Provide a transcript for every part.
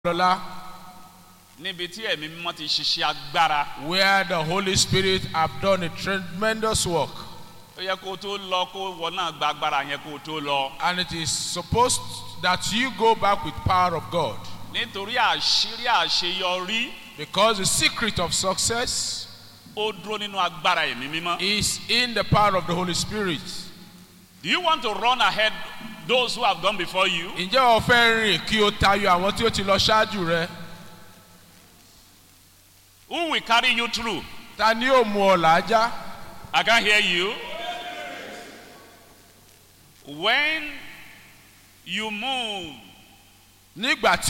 where the Holy Spirit have done a tremendous work. And it is supposed that you go back with power of God. Because the secret of success is in the power of the Holy Spirit. Do you want to run ahead those who have gone before you? Who will carry you through? I can't hear you. When you move at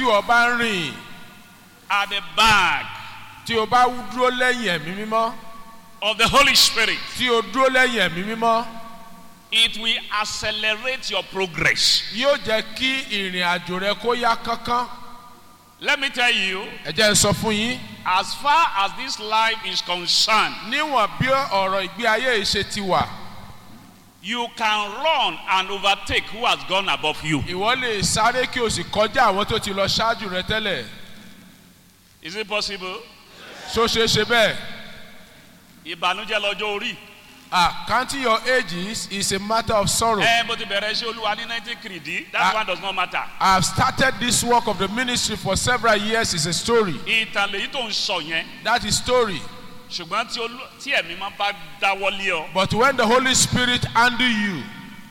the back of the Holy Spirit, it will accelerate your progress. Let me tell you, as far as this life is concerned, you can run and overtake who has gone above you. Is it possible? Counting your ages is a matter of sorrow. That one does not matter. I have started this work of the ministry for several years. It's a story. That is story. But when the Holy Spirit handles you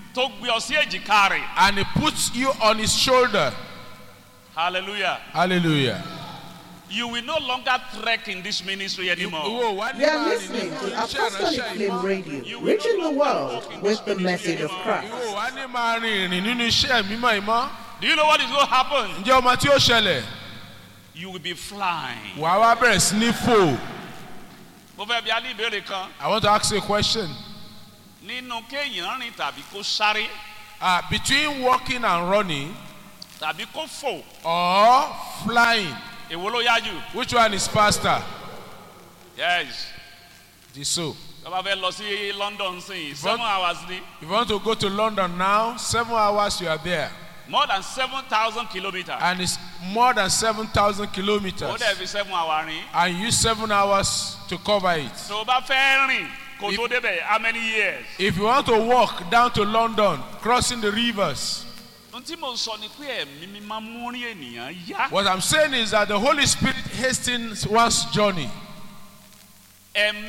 and He puts you on His shoulder, hallelujah. Hallelujah. You will no longer trek in this ministry anymore. You are listening to Apostolic Flame Radio, reaching the world with the message of Christ. Do you know what is going to happen? You will be flying. I want to ask you a question. Between walking and running or flying, which one is faster? Yes. It is so. If you want to go to London now, 7 hours you are there. More than 7,000 kilometers. And it's more than 7,000 kilometers. And you use 7 hours to cover it. So how many years? If you want to walk down to London, crossing the rivers, what I'm saying is that the Holy Spirit hastens one's journey. And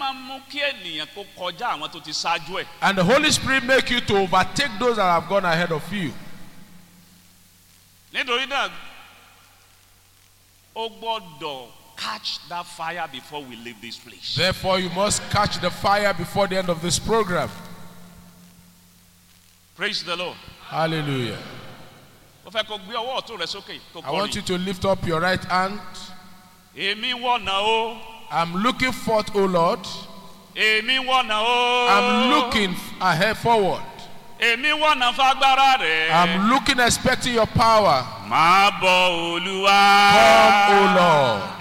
the Holy Spirit makes you to overtake those that have gone ahead of you. Catch that fire before we leave this place. Therefore, you must catch the fire before the end of this program. Praise the Lord. Hallelujah. I want you to lift up your right hand. I'm looking forth, O Lord. I'm looking ahead forward. I'm looking, expecting your power. Come, O Lord.